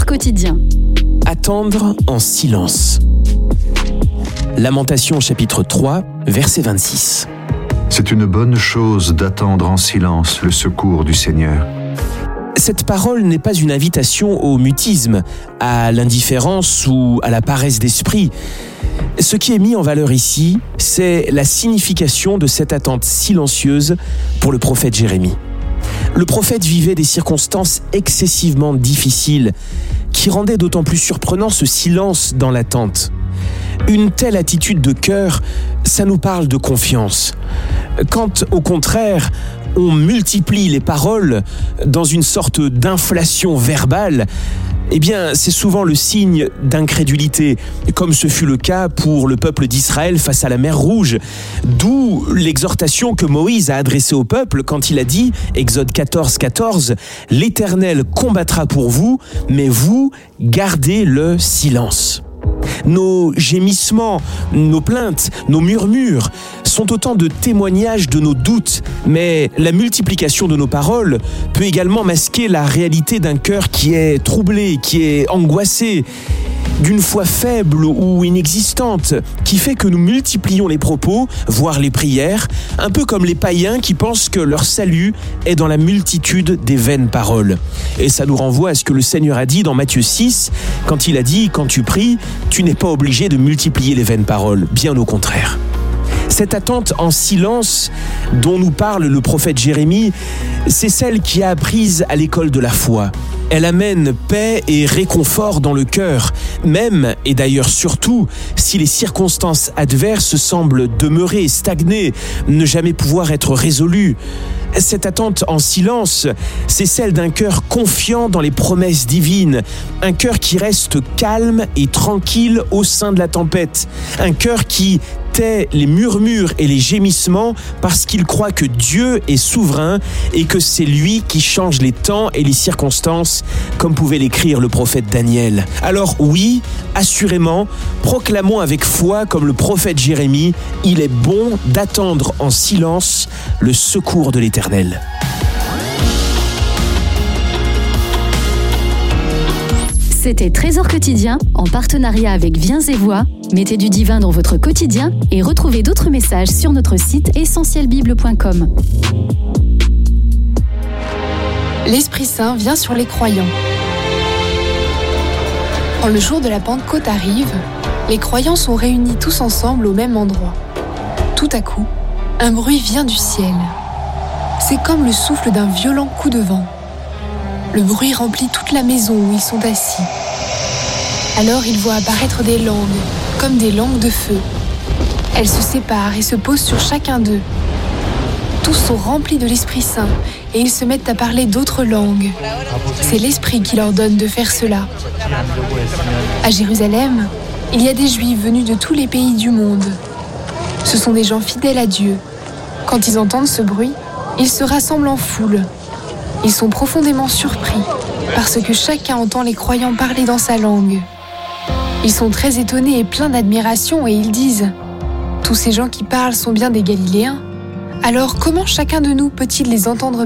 Trésor quotidien. Attendre en silence. Lamentation chapitre 3, verset 26. C'est une bonne chose d'attendre en silence le secours du Seigneur. Cette parole n'est pas une invitation au mutisme, à l'indifférence ou à la paresse d'esprit. Ce qui est mis en valeur ici, c'est la signification de cette attente silencieuse pour le prophète Jérémie. Le prophète vivait des circonstances excessivement difficiles qui rendaient d'autant plus surprenant ce silence dans l'attente. Une telle attitude de cœur, ça nous parle de confiance. Quand, au contraire, on multiplie les paroles dans une sorte d'inflation verbale, eh bien, c'est souvent le signe d'incrédulité, comme ce fut le cas pour le peuple d'Israël face à la mer Rouge. D'où l'exhortation que Moïse a adressée au peuple quand il a dit, Exode 14, 14, « L'Éternel combattra pour vous, mais vous, gardez le silence ». Nos gémissements, nos plaintes, nos murmures sont autant de témoignages de nos doutes, mais la multiplication de nos paroles peut également masquer la réalité d'un cœur qui est troublé, qui est angoissé, d'une foi faible ou inexistante, qui fait que nous multiplions les propos, voire les prières, un peu comme les païens qui pensent que leur salut est dans la multitude des vaines paroles. Et ça nous renvoie à ce que le Seigneur a dit dans Matthieu 6, quand il a dit « Quand tu pries, tu n'es pas obligé de multiplier les vaines paroles, bien au contraire ». Cette attente en silence dont nous parle le prophète Jérémie, c'est celle qui a apprise à l'école de la foi. Elle amène paix et réconfort dans le cœur, même, et d'ailleurs surtout, si les circonstances adverses semblent demeurer, stagner, ne jamais pouvoir être résolues. Cette attente en silence, c'est celle d'un cœur confiant dans les promesses divines, un cœur qui reste calme et tranquille au sein de la tempête, un cœur qui tait les murmures et les gémissements parce qu'il croit que Dieu est souverain et que c'est lui qui change les temps et les circonstances, comme pouvait l'écrire le prophète Daniel. Alors oui, assurément, proclamons avec foi comme le prophète Jérémie, il est bon d'attendre en silence le secours de l'Éternel. C'était Trésor quotidien en partenariat avec Viens et Voix. Mettez du divin dans votre quotidien et retrouvez d'autres messages sur notre site essentielbible.com. L'Esprit Saint vient sur les croyants. Quand le jour de la Pentecôte arrive, les croyants sont réunis tous ensemble au même endroit. Tout à coup, un bruit vient du ciel. C'est comme le souffle d'un violent coup de vent. Le bruit remplit toute la maison où ils sont assis. Alors ils voient apparaître des langues, comme des langues de feu. Elles se séparent et se posent sur chacun d'eux. Tous sont remplis de l'Esprit Saint et ils se mettent à parler d'autres langues. C'est l'Esprit qui leur donne de faire cela. À Jérusalem, il y a des Juifs venus de tous les pays du monde. Ce sont des gens fidèles à Dieu. Quand ils entendent ce bruit, ils se rassemblent en foule. Ils sont profondément surpris parce que chacun entend les croyants parler dans sa langue. Ils sont très étonnés et pleins d'admiration et ils disent « Tous ces gens qui parlent sont bien des Galiléens. Alors comment chacun de nous peut-il les entendre